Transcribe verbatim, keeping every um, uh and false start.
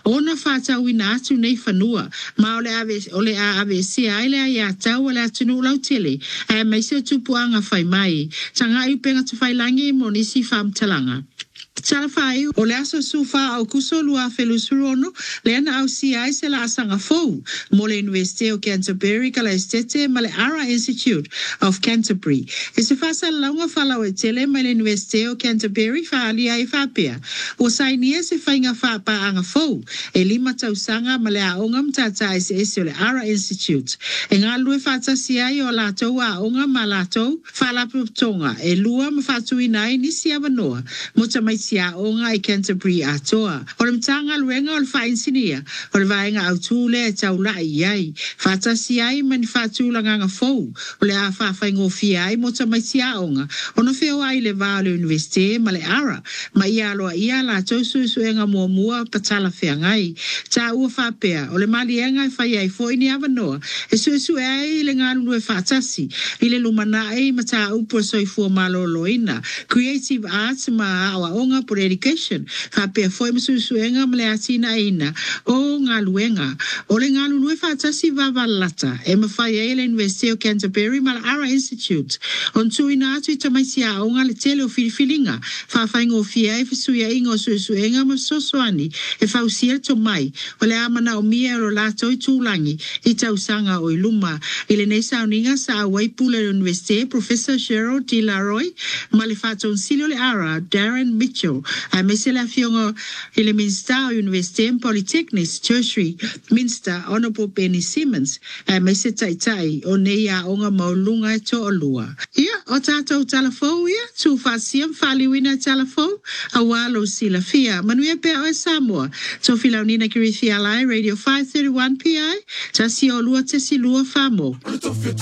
ona fata wina atu nei fanua ma ole ave ole a ave si aile ya tau ole atunu lau tele e mai se tupuanga fai mai tanga i penga tu fai langi mo nisi fam talanga Tala fai o le aso sufa au kuso lua felu surono le ana au si ai se la asanga fou mo le University of Canterbury ka la estete ma le Ara Institute of Canterbury. E se fasa launga fala o tele ma le University of Canterbury fa alia i fa pia. O sainia se fainga fa pa anga fou e lima tausanga ma le aonga mtata e se ese o le Ara Institute. E ngā lue fata si ai o latou a aonga ma latou fa la tonga e lua ma fatu inai nisi avanoa mo tamai sia onga i Canterbury atoa. O le mtanga luenga o le whainsinia, o le vaenga au tūle e taula i ai. Fata si ai mani whatūla nganga fou, o le a whawhai ngofi ai mo tamai sia onga. O no wheo ai le vā le universite ma le ara, ma ia aloa ia la tausu suenga mua mua patala whiangai. Tā ua whapea, o le malienga i whai ai fo ini avanoa, e su su e ai le ngā lulu e whatasi, i le lumana ei ma tā upo soifua malo loina. Creative arts ma awa onga por education fa pe foi msusuenga mle atina ina o nga luenga o le nga lulu fa tasi va valata e ma fa ye le University of Canterbury ma Ara Institute on tu ina tu tamaisia o nga le tele o filifilinga fa fa ngo fia e fisu ya ingo susuenga ma sosoani e fa usia to mai o le amana o mia ro la toi tulangi i tausanga o iluma i le nei sauninga sa waipula University Professor Cheryl T. Laroy ma le fa ton silio le Ara Darren Mitchell a mesela fiongo ile Minster University Polytechnics Tertiary Minster Honorable Benny Simmons a meseta tai o nei a onga maulunga to olua ia o tatou talafou ia tu fasiam faliwina talafou a walo sila fia manuia pe o Samoa to filaunina kirithia lai radio five thirty-one P I tasi olua tesi lua famo